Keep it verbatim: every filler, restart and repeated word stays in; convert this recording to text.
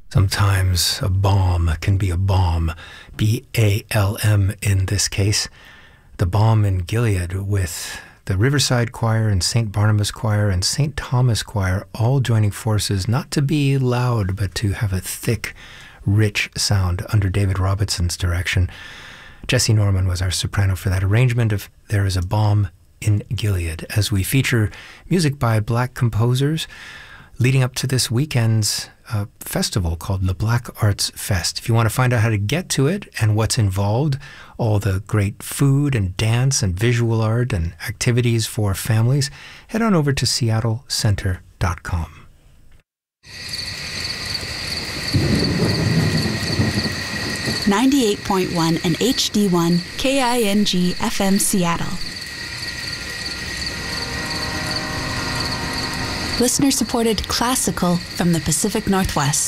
Sometimes a balm can be a balm, B A L M in this case. The Balm in Gilead with the Riverside Choir and Saint Barnabas Choir and Saint Thomas Choir all joining forces not to be loud but to have a thick, rich sound under David Robertson's direction. Jesse Norman was our soprano for that arrangement of There is a Balm in Gilead, as we feature music by Black composers leading up to this weekend's uh, festival called the Black Arts Fest. If you want to find out how to get to it and what's involved, all the great food and dance and visual art and activities for families, head on over to seattle center dot com. ninety-eight point one and H D one K I N G F M Seattle. Listener-supported classical from the Pacific Northwest.